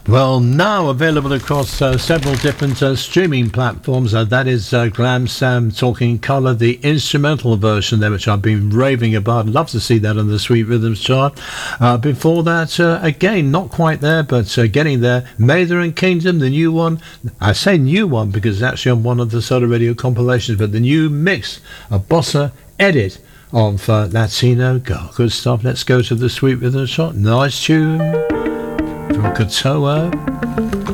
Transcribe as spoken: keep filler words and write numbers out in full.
Well, now available across uh, several different uh, streaming platforms. Uh, that is uh, Glam Sam Talking Colour, the instrumental version there, which I've been raving about. Love to see that on the Sweet Rhythms chart. Uh, before that, uh, again, not quite there, but uh, getting there. Mather and Kingdom, the new one. I say new one because it's actually on one of the Solar Radio compilations, but the new mix, a bossa edit of uh, Latino Girl. Good stuff. Let's go to the Sweet Rhythms chart. Nice tune from Katoa.